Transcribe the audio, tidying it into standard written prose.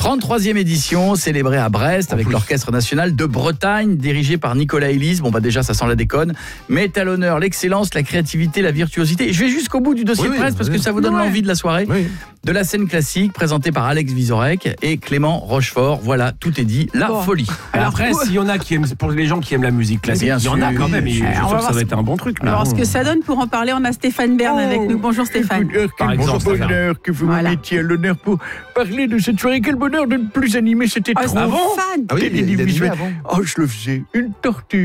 33e édition, célébrée à Brest avec l'Orchestre National de Bretagne, dirigé par Nicolas Elis. Bon, déjà, ça sent la déconne. Mais à l'honneur l'excellence, la créativité, la virtuosité. Et je vais jusqu'au bout du dossier de presse parce que ça vous donne l'envie de la soirée. Oui. De la scène classique, présentée par Alex Vizorek et Clément Rochefort. Voilà, tout est dit. La folie. Alors après, s'il y en a qui aiment, pour les gens qui aiment la musique classique, il y en a quand même. Je suis sûr que ça va être un bon truc. Alors, ce que ça donne pour en parler, on a Stéphane Bern avec nous. Bonjour Stéphane. Quel bonheur que vous me mettiez à l'honneur pour parler de cette soirée. Quel bonheur de ne plus animer cette étrange. Ah bon? Télévision. Oh, je le faisais. Une tortue.